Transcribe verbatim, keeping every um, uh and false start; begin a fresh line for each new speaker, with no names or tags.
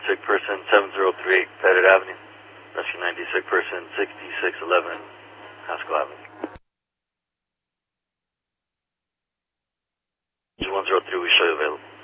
sick person, seven zero three eight Pettit Avenue. Rescue ninety, sick person, sixty-six eleven Haskell Avenue. one zero three, we show you available.